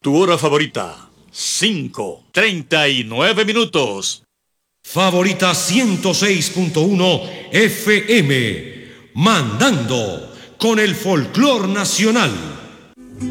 Tu hora favorita, 5:39. Favorita 106.1 FM, mandando con el folclor nacional.